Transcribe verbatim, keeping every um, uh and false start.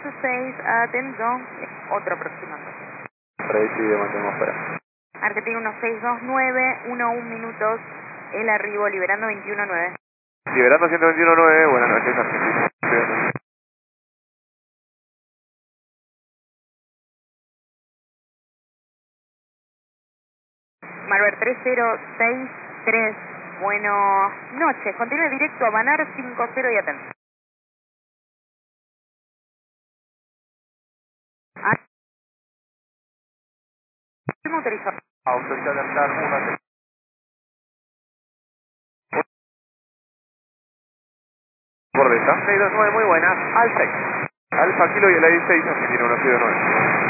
seis, atención, otro aproximando. Recibe, mantenemos fuera. Argentina uno seis dos nueve, uno uno minutos, el arribo, liberando veintiuno nueve. Liberando ciento veintiuno nueve, buenas noches, Argentina. Marver tres cero seis tres, buenas noches, continúe directo a Banar cinco cero y atención. Ah, motorizado. Autorizado a estar uno. Por seis dos nueve, muy buenas. Alfa. Alfa Kilo y el A seis, Argentina uno seis dos nueve.